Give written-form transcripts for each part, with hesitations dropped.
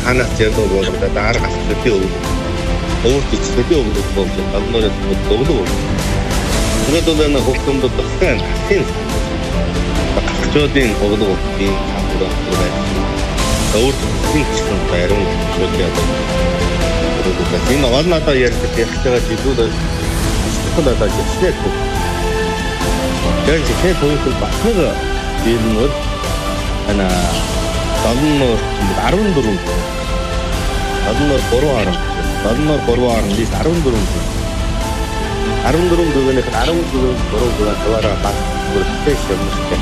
ханаас ярддаг болоод дараагаас төдий өгдөг. Өөртөө төдий өгдөг болж талнаар өгдөг. Ингээд бол хөгтөмдөд тасган хин багчуудын өгдөг юм хамтран байна. Өөртөө хинчсэн байран шүлээд өгдөг. Энэ олноо ярьдаг ярьцгаа жидүүд хөлөөд ажиллаж байна. Тэгж ихэнх хүмүүс багнаг дийлнүүд ана талнаар 14 талнаар 3 лист 14 дөгөөнийх 14 дөрөв таваараа баг бүртгэж юмштай.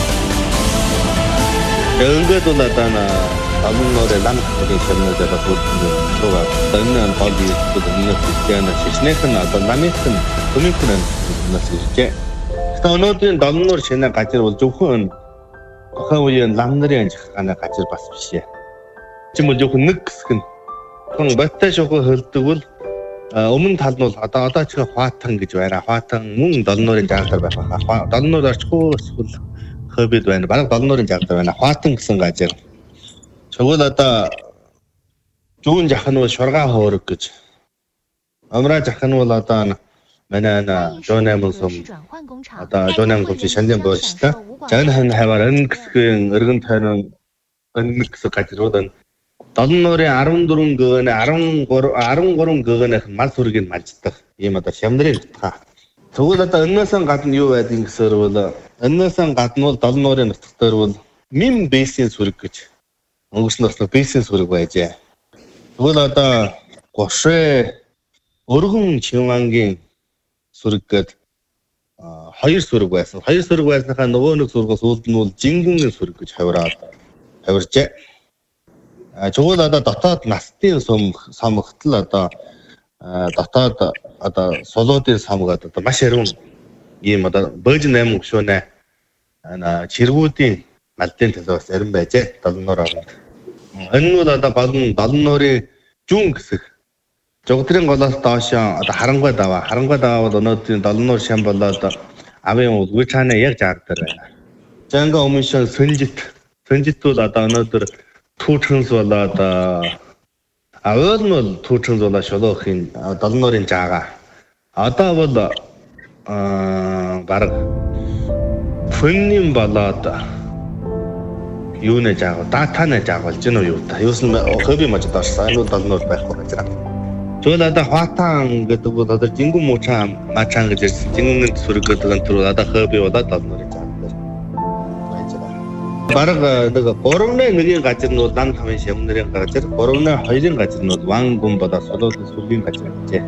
Ингээд бол атана талнаар лам гэдэг юмнууд бодсон байгаа. Таньнаа хоолны төдөлнөд яана шишнэхэн одоо намийнхэн төмөнхөн нас иржээ. Өнөөдрийн талнаар шинэ газар бол зөвхөн тухайн үеийн лам нарын анжихганы газар бас биш ээ. Чимэл зөвхөн нэг хэсэг нь хон баттай шохоо хөлдөг бол өмнө тал нь бол одоо ч хваатан гэж байна. Хваатан мөн долнорын жагтар байх байна. Долнор орчихгүй эсвэл хобид байна. Бараг долнорын жагтар байна. Хваатан гэсэн газар. Чогол одоо зүүн жах нь бол шургаа хоорог гэж. Амраа жах нь бол одоо манай жонамын сум одоо жонамын сум шандын боолчтой. Жахан хавар өнгөсгэн өргөн тойрон өнгөсг газрууд долнорын 14 гөөнэ 13 гөөнийх нь мал сүргийг малждаг. Ийм одоо шамдрын утга. Тэгвэл одоо өнөөс гадна юу байдгийг гэсээр бол өнөөс гадна бол долнорын нутаг дээр бол мим бейсийн сүрэг гэж өнгөрснөөс бейсийн сүрэг байжээ. Тэгвэл одоо гошээ өргөн Чинвангийн сүрэг гээд хоёр сүрэг байсан. Хоёр сүрэг байсныхаа нөгөө нэг сүргээс үүлд нь бол Жингүнгийн сүрэг гэж хавиржээ. Чугуул одоо дотоод настын самгтал одоо дотоод одоо солоодын самгаад одоо маш яруу ийм одоо божин 8 гүшүүнэ чиргүүдийн малдын төлөөс ярин байжээ. Долноор орнд. Энэ нь одоо долнорын зүүн хэсэг Жогдрын голоос доош одоо харангуй даваа бол өнөөдрийн долноор шам болоод авийн үгчаана яг жаагдар байна. Жанга өмнө Сөнжит бол одоо өнөөдөр түүчнс болоод аваад нь түүчнс болоод шолоохын долнорын жаага. Одоо бол бараг фөннийн болоод юунэ жаага, датаны жаага болж гэнэ юу та. Юусэн хобби маж даарсан. Энэ долноор байхгүй гэж байна. Тэгвэл одоо хваатан гэдэг бол одоо Жингүн муучаан мачаан гэж ирсэн. Жингүнгийн сүрэг гэдэг нь түрүү одоо хобби болоод долнорын жаага байж байгаа. Бараг нэг 3-1-ийн газар нь бол лам тавын шамнарын газар, 3-2-ийн газар нь бол ван гүн болоод солоодын сүргийн газар гэжээ.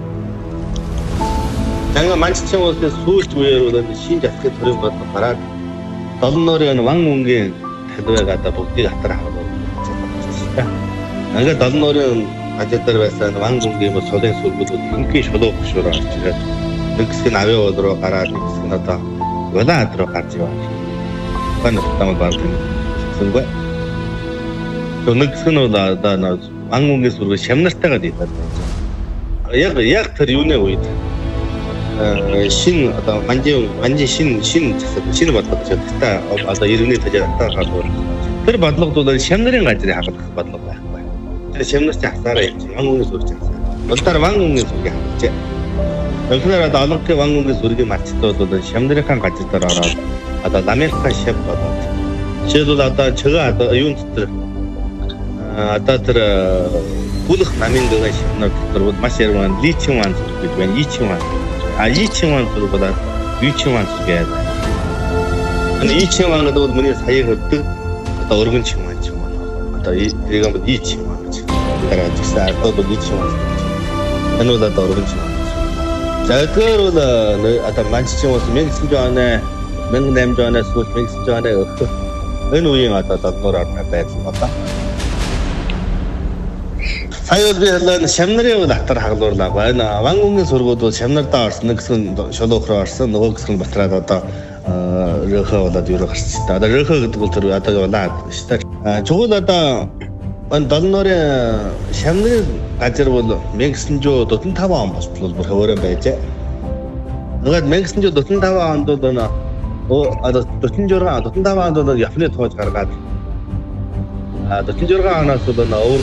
Танга манччин улсын сүүлч үеэр бол шинж атгын төрийн бодлого гараад долнорын ван гүнгийн талбайг одоо бүгдийг хатар хаваад. Ингээд долнорын ажидар байсан ван гүнгийн солоодын сүргүүд ингийн шолоо хөшөөр орж ирээд нэг хэсэг нь авийн ууд руу гараад нэг хэсэг нь одоо улаан ад руу гарч яваа. Тамаг барсан. Нэг хэсэг нь одоо ван гүнгийн сүрэг шамнартайгаа дийдаад байна. Яг тэр юуны үед шин одоо манжи шин бодлого гэж та одоо иргэний тажаалтаа хадвар. Тэр бодлогод бол шамнарын газрыг хадгалах бодлого байхгүй. Тэр шамнартын хасаараа явж ван гүнгийн сүрэг чансан. Болтоор ван гүнгийн сүргийг хадгалжээ. Тэгэхээр одоо олонхын ван гүнгийн сүргийн мачтууд бол шамнарын газар дээр ороод одоо ламынхаа шав болоод. Жишээлбэл одоо чөгээ одоо юун дотор одоо тэр бүлэх намын дэгэ шавнаар дотор бол маш яруу личийн ван зүрх гэж байна. Ичийн ван зүрх болоод личийн ван зүрх гэдэг. Энэ ичийн ван гэдэг бол миний саяг өддөг одоо өргөн чин ван ч юм уу. Одоо тэрийг бол ичийн ван гэж. Тэр ажигсаа одоо бол ичийн ван. Энэ бол одоо өргөн чин ван. За тэгэхээр бол одоо манччин бол 1900 оны 1800 оноос сүүл 1900 оны өгөх энэ үеийн одоо долноор орны байдал болоо. Сая би хэлсэн шамнарын хатар хагалуурлаа. Энэ ван гүнгийн сүргүүд бол шамнардаа орсон, нэг хэсэг нь шолоох руу орсон, нөгөө хэсэг нь батраад одоо рөхөө болоод юу гарч та. Одоо рөхөө гэдэг бол тэр одоо болоод шүү дээ. Чугул одоо энэ долнорын шамнарын газар бол 1945 он болтол бүр хөөрөн байжээ. Нөгөө 1945 онд бол одоо 45 онд бол Японы тоож гаргаад 46 оноос бол